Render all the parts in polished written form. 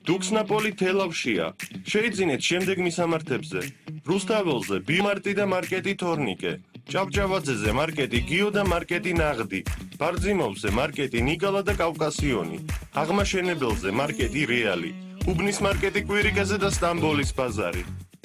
დუქსნაპოლი თელავშია. შეიძინეთ შემდეგ მისამართებზე. რუსთაველზე ბიმარტი და მარკეტი თორნიკე. ჭავჭავაძეზე მარკეტი გიო და მარკეტი ნაღდი. ბარძიმოვზე მარკეტი ნიკალა და კავკასიონი. აღმაშენებელზე მარკეტი რეალი. უბნის მარკეტი კვირიკაზე და სტამბოლის ბაზარი.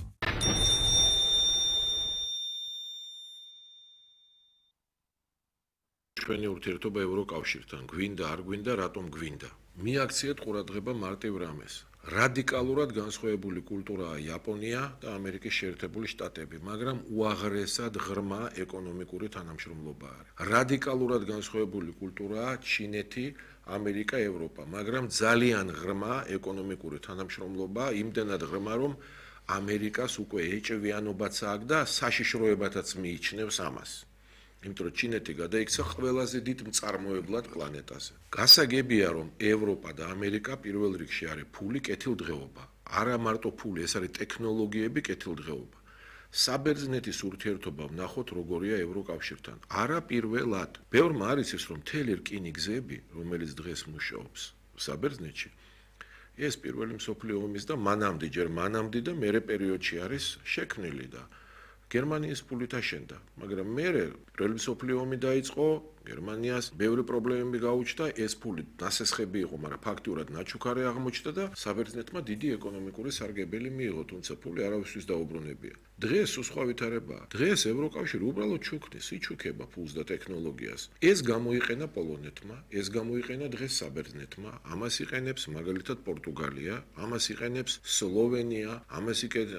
ჩვენი ურთიერთობა ევროკავშირთან გვინდა არ გვინდა რატომ გვინდა მიაქციეთ ყურადღება მარტივ რამეს რადიკალურად განსხვავებული კულტურაა იაპონია და ამერიკის შეერთებული შტატები მაგრამ უაღრესად ღრმა ეკონომიკური თანამშრომლობა არის რადიკალურად განსხვავებული კულტურაა ჩინეთი ამერიკა ევროპა მაგრამ ძალიან ღრმა ეკონომიკური თანამშრომლობა იმდენად ღრმა რომ ამერიკას უკვე ეჭვიანობაც აქვს და საშიშროებათაც მიიჩნევს ამას იმიტომ რომ ჩინეთი გადაიქცა ყველაზე დიდ მწარმოებლად პლანეტაზე. გასაგებია რომ ევროპა და ამერიკა პირველ რიგში არის ფული, კეთილდღეობა. არა მარტო ფული, ეს არის ტექნოლოგიები, კეთილდღეობა. საბერძნეთის ურთიერთობა ვნახოთ როგორია ევროკავშირთან. არა პირველად. ბევრმა არის ის რომ მთელი რკინიგზები, რომელიც დღეს მუშაობს საბერძნეთში, ეს პირველი მსოფლიო ომის და მანამდე ჯერ მანამდე და მერე პერიოდში არის შექმნილი და გერმანიის ფულით აშენდა, მაგრამ მერე პირველი მსოფლიო ომი დაიწყო, გერმანიას ბევრი პრობლემები გაუჩნდა, ეს ფული დასესხები იყო, მაგრამ ფაქტიურად ნაჩუქარი აღმოჩნდა და საბერძნეთმა დიდი ეკონომიკური სარგებელი მიიღო, თუმცა ფული არავისთვის დაუბრუნებია. დღეს სხვა ვითარებაა. დღეს ევროკავშირი უბრალოდ ჩუქნის, იჩუქება ფულს და ტექნოლოგიას. ეს გამოიყენა პოლონეთმა, ეს გამოიყენა დღეს საბერძნეთმა, ამას იყენებს მაგალითად პორტუგალია, ამას იყენებს სლოვენია, ამას